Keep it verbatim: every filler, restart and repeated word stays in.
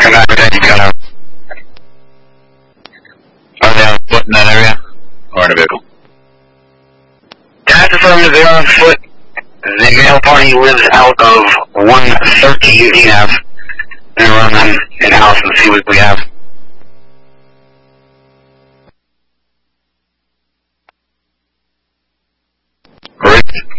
Come out there, you gotta... Are they on foot in that area? Or in a vehicle? That's affirmative, they're on foot. The male party lives out of one thirty Union Avenue. And run them in-house and see what we have.